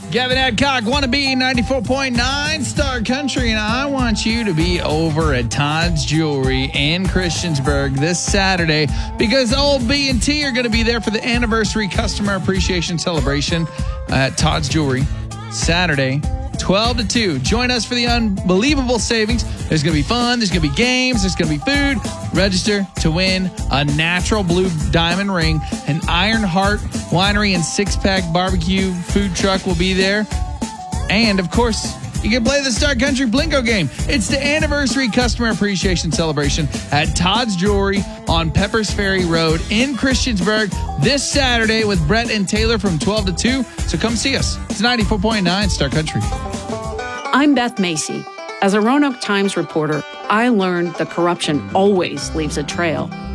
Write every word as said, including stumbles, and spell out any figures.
Gavin Adcock, wannabe ninety-four point nine Star Country, and I want you to be over at Todd's Jewelry in Christiansburg this Saturday because old B and T are going to be there for the anniversary customer appreciation celebration at Todd's Jewelry Saturday, twelve to two. Join us for the unbelievable savings. There's going to be fun. There's going to be games. There's going to be food. Register to win a natural blue diamond ring. An Ironheart Winery and six-pack barbecue food truck will be there. And, of course, you can play the Star Country Blinko game. It's the anniversary customer appreciation celebration at Todd's Jewelry on Peppers Ferry Road in Christiansburg this Saturday with Brett and Taylor from twelve to two. So come see us. It's ninety-four point nine Star Country. I'm Beth Macy. As a Roanoke Times reporter, I learned that corruption always leaves a trail.